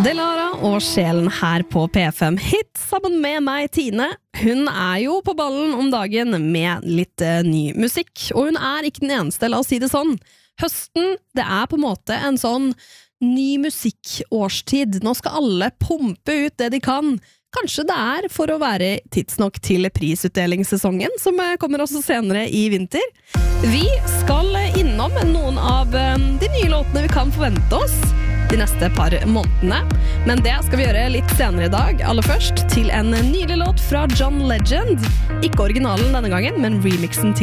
Delara og Sjelen her på P5 Hit sammen med meg, Tine. Hun jo på ballen om dagen med litt ny musikk, og hun ikke den eneste, la oss si det sånn. Høsten, det på en måte en sånn ny musikkårstid. Nå skal alle pumpe ut det de kan. Kanskje det for å være tidsnok til prisutdelingssesongen, som kommer også senere i vinter. Vi skal innom noen av de nye låtene vi kan forvente oss de neste par månedene, men det skal vi gjøre litt senere i dag. Aller først til en nylig låt fra John Legend. Ikke originalen denne gangen, men remixen til